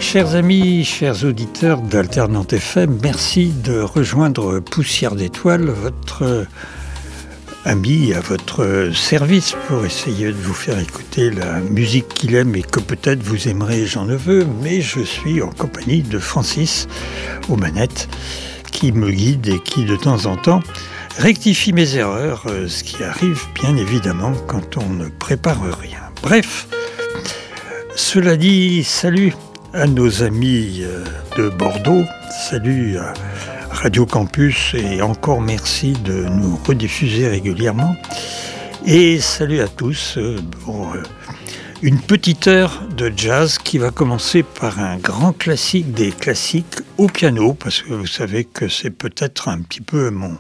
Chers amis, chers auditeurs d'Alternante FM, merci de rejoindre Poussière d'étoiles, votre ami à votre service pour essayer de vous faire écouter la musique qu'il aime et que peut-être vous aimerez, j'en ne veux, mais je suis en compagnie de Francis aux manettes qui me guide et qui de temps en temps rectifie mes erreurs, ce qui arrive bien évidemment quand on ne prépare rien. Bref, cela dit, salut à nos amis de Bordeaux, salut à Radio Campus et encore merci de nous rediffuser régulièrement. Et salut à tous pour une petite heure de jazz qui va commencer par un grand classique des classiques au piano, parce que vous savez que c'est peut-être un petit peu mon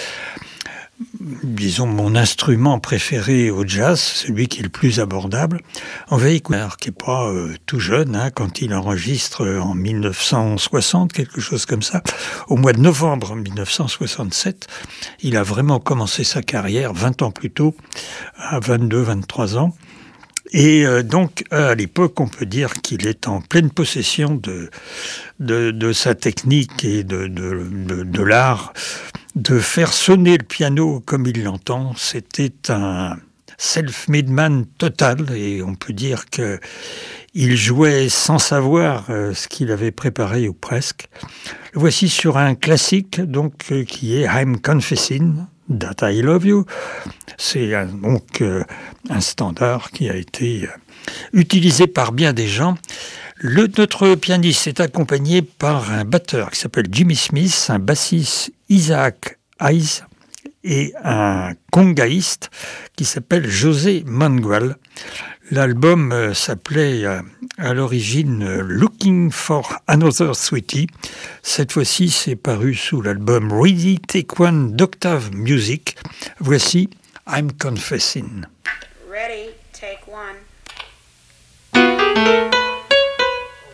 instrument préféré au jazz, celui qui est le plus abordable. On va écouter, qui n'est pas tout jeune, quand il enregistre en 1960, quelque chose comme ça. Au mois de novembre 1967, il a vraiment commencé sa carrière 20 ans plus tôt, à 22-23 ans. Et donc, à l'époque, on peut dire qu'il est en pleine possession de sa technique et de l'art de faire sonner le piano comme il l'entend. C'était un self-made man total et on peut dire qu'il jouait sans savoir ce qu'il avait préparé ou presque. Le voici sur un classique donc qui est I'm Confessing That I Love You. C'est donc un standard qui a été utilisé par bien des gens. Notre pianiste est accompagné par un batteur qui s'appelle Jimmy Smith, un bassiste Isaac Hayes et un congaïste qui s'appelle José Mangual. L'album s'appelait à l'origine Looking for Another Sweetie. Cette fois-ci, c'est paru sous l'album Ready Take One d'Octave Music. Voici I'm Confessing. Ready, take one.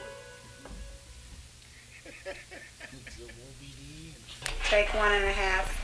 Take 1.5.